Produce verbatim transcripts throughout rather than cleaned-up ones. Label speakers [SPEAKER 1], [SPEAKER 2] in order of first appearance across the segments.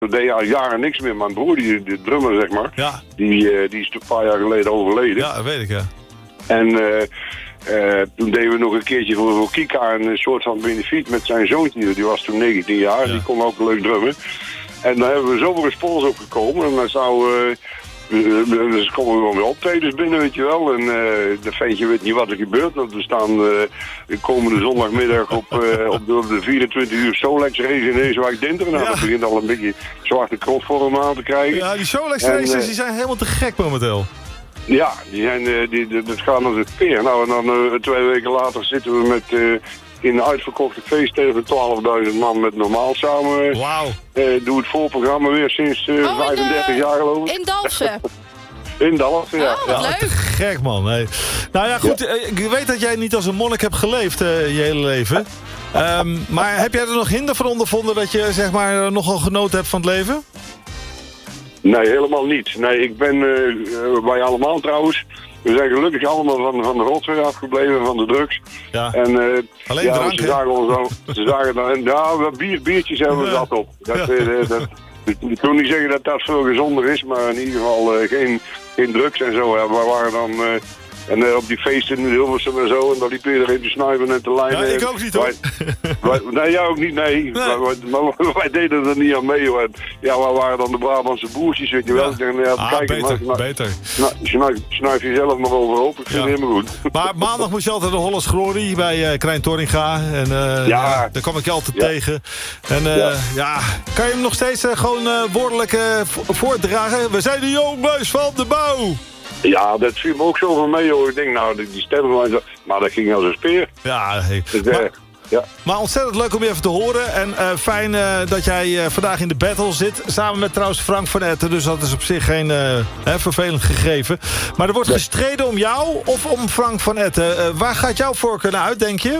[SPEAKER 1] deed eigenlijk jaren niks meer. Mijn broer, die, de drummer zeg maar,
[SPEAKER 2] Ja.
[SPEAKER 1] die, uh, die is een paar jaar geleden overleden.
[SPEAKER 2] Ja, dat weet ik, ja.
[SPEAKER 1] En uh, uh, toen deden we nog een keertje voor, voor Kika een soort van benefiet met zijn zoontje. Die was toen negentien jaar, ja. Die kon ook leuk drummen. En daar hebben we zoveel respons op gekomen. En dan zou... Uh, Dus komen we gewoon weer optredens binnen, weet je wel. En uh, de ventje weet niet wat er gebeurt. Want we staan uh, de komende zondagmiddag op, uh, op, de, op de vierentwintig uur Solex race in Eenswijk Dinteren. Nou, ja. Dat begint al een beetje zwarte krotvorm aan te krijgen.
[SPEAKER 2] Ja, die Solex races uh, die zijn helemaal te gek momenteel.
[SPEAKER 1] Ja, die zijn, uh, die, die, dat gaat als het peer. Nou, en dan uh, twee weken later zitten we met... Uh, in een uitverkochte feestdag van twaalfduizend man met normaal samen.
[SPEAKER 2] Wauw.
[SPEAKER 1] Uh, doe het voorprogramma weer sinds uh, oh, vijfendertig jaar geloof ik.
[SPEAKER 3] In Dalfsen.
[SPEAKER 1] In Dalfsen, ja.
[SPEAKER 3] Oh, wat
[SPEAKER 2] ja,
[SPEAKER 3] leuk.
[SPEAKER 2] Gek man. Hey. Nou ja, goed. Ja. Ik weet dat jij niet als een monnik hebt geleefd uh, je hele leven. Um, maar heb jij er nog hinder van ondervonden dat je zeg maar nogal genoten hebt van het leven?
[SPEAKER 1] Nee, helemaal niet. Nee, ik ben, uh, wij allemaal trouwens... We zijn gelukkig allemaal van, van de rotzooi afgebleven, van de drugs.
[SPEAKER 2] Ja.
[SPEAKER 1] En, uh,
[SPEAKER 2] alleen
[SPEAKER 1] ja,
[SPEAKER 2] drank,
[SPEAKER 1] ze zagen ons al, ze zagen dan, ja, bier, biertjes hebben we
[SPEAKER 2] ja.
[SPEAKER 1] dat op. Dat,
[SPEAKER 2] ja.
[SPEAKER 1] uh, dat, ik wil niet zeggen dat dat veel gezonder is, maar in ieder geval uh, geen, geen drugs en zo. Ja, we waren dan... Uh, En uh, op die feesten in Hilversum en zo, en dan liep iedereen te snuiven en te lijnen.
[SPEAKER 2] Ja, ik ook niet hoor.
[SPEAKER 1] Wij, wij, nee, jij ook niet, nee. nee. Maar, maar, maar wij deden er niet aan mee hoor. Ja, wij waren dan de Brabantse boertjes, weet je wel. Ja. Ik dacht, ja,
[SPEAKER 2] ah,
[SPEAKER 1] kijk,
[SPEAKER 2] beter,
[SPEAKER 1] maar,
[SPEAKER 2] beter.
[SPEAKER 1] Snuif, snuif jezelf maar overhoop, ik vind ja. het helemaal goed.
[SPEAKER 2] Maar maandag moest je altijd de Hollands Glory bij uh, Krijn Torringa. En uh, ja. ja, daar kwam ik je altijd ja. tegen. En uh, ja. ja, kan je hem nog steeds uh, gewoon uh, woordelijk uh, voordragen? We zijn de jongens van de bouw.
[SPEAKER 1] Ja, dat viel me ook zo van mee, hoor. Ik denk, nou, die stemmen, maar dat ging als een speer.
[SPEAKER 2] Ja, hey.
[SPEAKER 1] dus, uh,
[SPEAKER 2] maar,
[SPEAKER 1] ja.
[SPEAKER 2] maar ontzettend leuk om je even te horen. En uh, fijn uh, dat jij uh, vandaag in de battle zit. Samen met trouwens Frank van Etten. Dus dat is op zich geen uh, hè, vervelend gegeven. Maar er wordt ja. gestreden om jou of om Frank van Etten. Uh, waar gaat jouw voorkeur naar uit, denk je?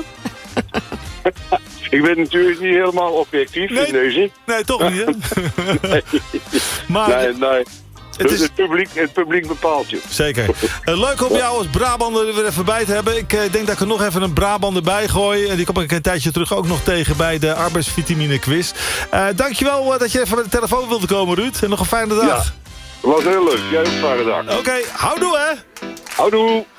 [SPEAKER 1] Ik ben natuurlijk niet helemaal objectief
[SPEAKER 2] nee,
[SPEAKER 1] in deze.
[SPEAKER 2] Nee, toch niet, hè?
[SPEAKER 1] nee.
[SPEAKER 2] Maar,
[SPEAKER 1] nee, nee.
[SPEAKER 2] Het,
[SPEAKER 1] dus
[SPEAKER 2] is...
[SPEAKER 1] het, publiek, het publiek bepaalt je.
[SPEAKER 2] Zeker. Uh, leuk om jou als Brabander er weer even bij te hebben. Ik uh, denk dat ik er nog even een Brabander bij gooi. En die kom ik een tijdje terug ook nog tegen bij de arbeidsvitamine quiz. Uh, dankjewel uh, dat je even met de telefoon wilde komen, Ruud. En nog een fijne dag.
[SPEAKER 1] Ja, was heel leuk. Jij ook een fijne dag.
[SPEAKER 2] Oké, okay, houdoe hè.
[SPEAKER 1] Houdoe.